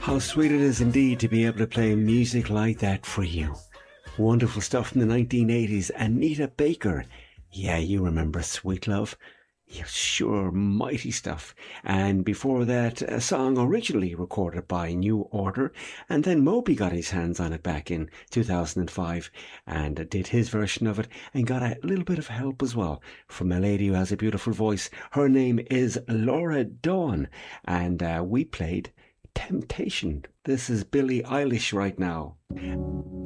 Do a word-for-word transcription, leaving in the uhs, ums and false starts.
How sweet it is indeed to be able to play music like that for you. Wonderful stuff from the nineteen eighties. Anita Baker. Yeah, you remember Sweet Love. Yeah, sure, mighty stuff. And before that, a song originally recorded by New Order, and then Moby got his hands on it back in two thousand five and did his version of it, and got a little bit of help as well from a lady who has a beautiful voice. Her name is Laura Dawn, and uh, we played Temptation. This is Billie Eilish right now.